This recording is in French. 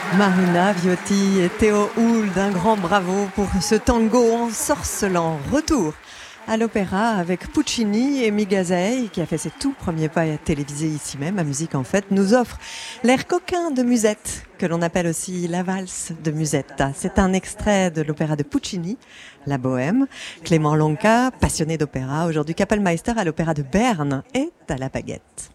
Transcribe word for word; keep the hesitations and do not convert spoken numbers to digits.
Marina Viotti et Théo Hould, un grand bravo pour ce tango ensorcelant. Retour à l'opéra avec Puccini et Migazei, qui a fait ses tout premiers pas télévisés ici même. À Musique en Fête nous offre l'air coquin de Musette, que l'on appelle aussi la valse de Musetta. C'est un extrait de l'opéra de Puccini, La Bohème. Clément Lonca, passionné d'opéra, aujourd'hui Kapellmeister à l'opéra de Berne, est à la baguette.